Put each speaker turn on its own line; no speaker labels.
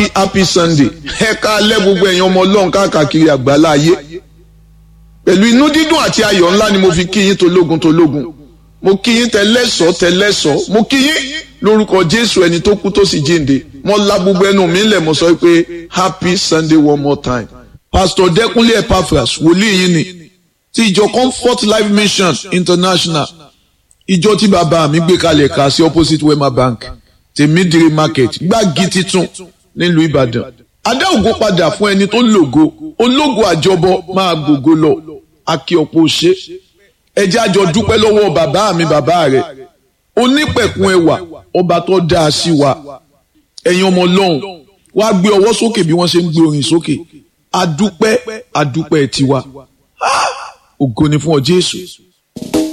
happy Sunday. Ẹ káalẹ́ gbogbo ẹ̀yin ọmọ Ọlọ́run káàkiri àgbálá ayé. Pẹ̀lú inú dídùn àti ayọ̀ ńlá ni mo fi kí yín tológun. Mo kí yín tẹlẹ́sọ̀. Mo kí yín lórúkọ Jésù ẹni tó kú tó sì jíǹde. Mo la gbogbo ẹnu mi lẹ̀ mo sọ pé happy Sunday one more time. Pastor Dẹ́kunlé Epaphras wòlíì yín ni ti ìjọ Comfort Life Mission International. Ìjọ tí bàbá mi gbé kalẹ̀ ká sí opposite Wema Bank Tèmídìrí market gbági titun nílùú Ìbàdàn. Adá ògo padà fún ẹni tó lògo ológo àjọbọ máa gbògo lọ akí ọ̀pọ̀ ṣe. Ẹ jẹ́ àjọ dúpẹ́ lọ́wọ́ bàbá mi bàbá rẹ̀ onípẹ̀kun ẹwà ọba tó dáa sí wa. Ẹ̀yin ọmọ Ọlọ́run wá gbé ọwọ́ sókè bí wọ́n ṣe ń gbé orin sókè. Adúpẹ́ tiwa. Ògo ni fún ọ Jésù.